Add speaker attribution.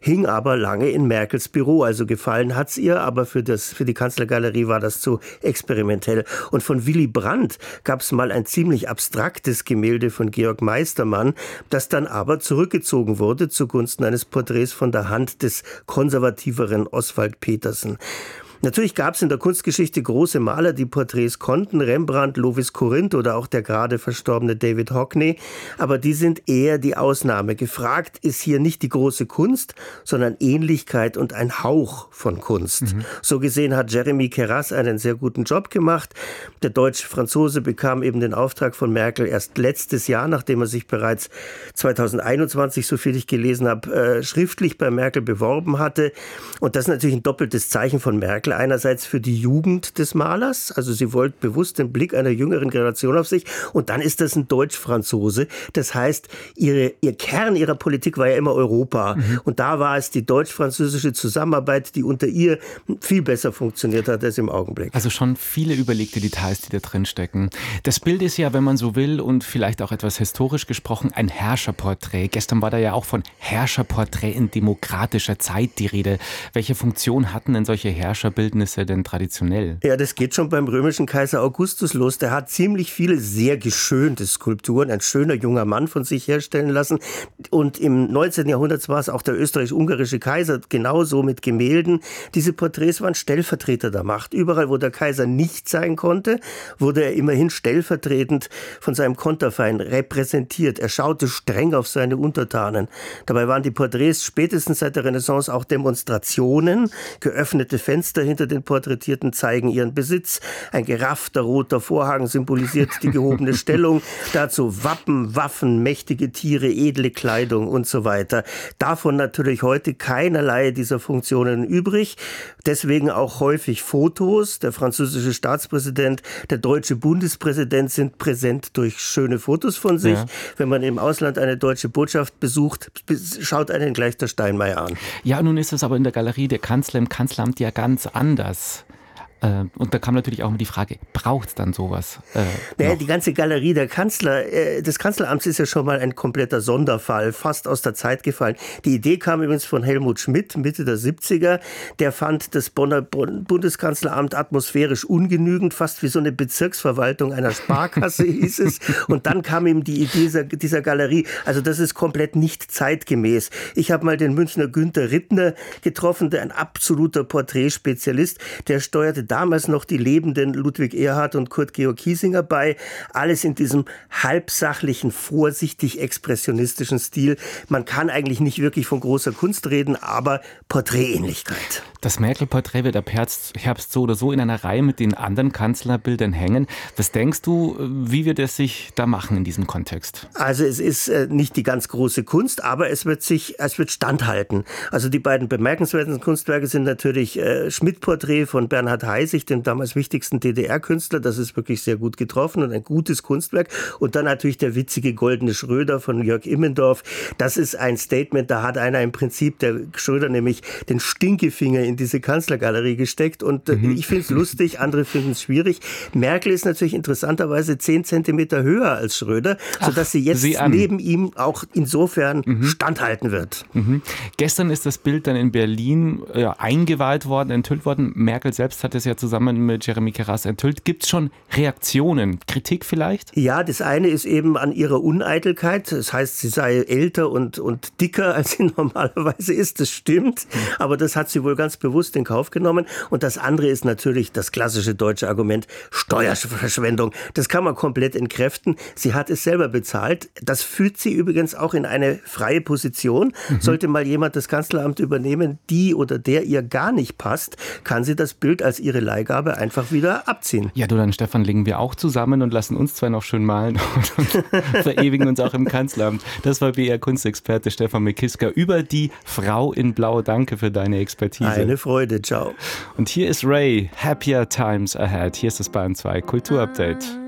Speaker 1: hing aber lange in Merkels Büro. Also gefallen hat's ihr, aber für die Kanzlergalerie war das zu experimentell. Und von Willy Brandt gab es mal ein ziemlich abstraktes Gemälde von Georg Meistermann, das dann aber zurückgezogen wurde zugunsten eines Porträts von der Hand des konservativeren Oswald Petersen. Natürlich gab es in der Kunstgeschichte große Maler, die Porträts konnten, Rembrandt, Lovis Corinth oder auch der gerade verstorbene David Hockney, aber die sind eher die Ausnahme. Gefragt ist hier nicht die große Kunst, sondern Ähnlichkeit und ein Hauch von Kunst. So gesehen hat Jeremy Keras einen sehr guten Job gemacht. Der deutsche Franzose bekam eben den Auftrag von Merkel erst letztes Jahr, nachdem er sich bereits 2021, so viel ich gelesen habe, schriftlich bei Merkel beworben hatte. Und das ist natürlich ein doppeltes Zeichen von Merkel. Einerseits für die Jugend des Malers, also sie wollte bewusst den Blick einer jüngeren Generation auf sich, und dann ist das ein Deutsch-Franzose. Das heißt, ihr Kern ihrer Politik war ja immer Europa. Und da war es die deutsch-französische Zusammenarbeit, die unter ihr viel besser funktioniert hat als im Augenblick.
Speaker 2: Also schon viele überlegte Details, die da drin stecken. Das Bild ist ja, wenn man so will und vielleicht auch etwas historisch gesprochen, ein Herrscherporträt. Gestern war da ja auch von Herrscherporträt in demokratischer Zeit die Rede. Welche Funktion hatten denn solche Herrscherbildnisse denn traditionell?
Speaker 1: Ja, das geht schon beim römischen Kaiser Augustus los. Der hat ziemlich viele sehr geschönte Skulpturen, ein schöner junger Mann von sich herstellen lassen. Und im 19. Jahrhundert war es auch der österreich-ungarische Kaiser genauso mit Gemälden. Diese Porträts waren Stellvertreter der Macht. Überall, wo der Kaiser nicht sein konnte, wurde er immerhin stellvertretend von seinem Konterfei repräsentiert. Er schaute streng auf seine Untertanen. Dabei waren die Porträts spätestens seit der Renaissance auch Demonstrationen. Geöffnete Fenster hinter den Porträtierten zeigen ihren Besitz. Ein geraffter roter Vorhang symbolisiert die gehobene Stellung. Dazu Wappen, Waffen, mächtige Tiere, edle Kleidung und so weiter. Davon natürlich heute keinerlei dieser Funktionen übrig. Deswegen auch häufig Fotos. Der französische Staatspräsident, der deutsche Bundespräsident sind präsent durch schöne Fotos von sich. Ja. Wenn man im Ausland eine deutsche Botschaft besucht, schaut einen gleich der Steinmeier an.
Speaker 2: Ja, nun ist es aber in der Galerie der Kanzler im Kanzleramt ja ganz anders. Und da kam natürlich auch immer die Frage, braucht es dann sowas?
Speaker 1: Die ganze Galerie des Kanzleramts ist ja schon mal ein kompletter Sonderfall, fast aus der Zeit gefallen. Die Idee kam übrigens von Helmut Schmidt, Mitte der 70er. Der fand das Bonner Bundeskanzleramt atmosphärisch ungenügend, fast wie so eine Bezirksverwaltung einer Sparkasse hieß es. Und dann kam ihm die Idee dieser Galerie. Also das ist komplett nicht zeitgemäß. Ich habe mal den Münchner Günther Rittner getroffen, der ein absoluter Porträtspezialist, der steuerte damals noch die lebenden Ludwig Erhard und Kurt Georg Kiesinger bei. Alles in diesem halbsachlichen, vorsichtig expressionistischen Stil. Man kann eigentlich nicht wirklich von großer Kunst reden, aber Porträtähnlichkeit.
Speaker 2: Das Merkel-Porträt wird ab Herbst so oder so in einer Reihe mit den anderen Kanzlerbildern hängen. Was denkst du, wie wird es sich da machen in diesem Kontext?
Speaker 1: Also es ist nicht die ganz große Kunst, aber es wird standhalten. Also die beiden bemerkenswerten Kunstwerke sind natürlich Schmidt-Porträt von Bernhard Heisig, dem damals wichtigsten DDR-Künstler. Das ist wirklich sehr gut getroffen und ein gutes Kunstwerk. Und dann natürlich der witzige Goldene Schröder von Jörg Immendorf. Das ist ein Statement, da hat einer im Prinzip, der Schröder nämlich, den Stinkefinger in diese Kanzlergalerie gesteckt. Und ich finde es lustig, andere finden es schwierig. Merkel ist natürlich interessanterweise 10 Zentimeter höher als Schröder, sodass sie jetzt neben ihm auch insofern standhalten wird.
Speaker 2: Gestern ist das Bild dann in Berlin eingeweiht worden, enthüllt worden. Merkel selbst hat es ja zusammen mit Jeremy Keras enthüllt. Gibt es schon Reaktionen? Kritik vielleicht?
Speaker 1: Ja, das eine ist eben an ihrer Uneitelkeit. Das heißt, sie sei älter und dicker, als sie normalerweise ist. Das stimmt. Aber das hat sie wohl ganz bewusst in Kauf genommen. Und das andere ist natürlich das klassische deutsche Argument Steuerverschwendung. Das kann man komplett entkräften. Sie hat es selber bezahlt. Das führt sie übrigens auch in eine freie Position. Sollte mal jemand das Kanzleramt übernehmen, die oder der ihr gar nicht passt, kann sie das Bild als ihre Leihgabe einfach wieder abziehen.
Speaker 2: Ja, du, dann Stefan, legen wir auch zusammen und lassen uns zwei noch schön malen und verewigen uns auch im Kanzleramt. Das war BR-Kunstexperte Stefan Mickiska über die Frau in Blau. Danke für deine Expertise.
Speaker 1: Eine Freude, ciao.
Speaker 2: Und hier ist Ray, Happier Times Ahead. Hier ist das Bayern 2 Kulturupdate.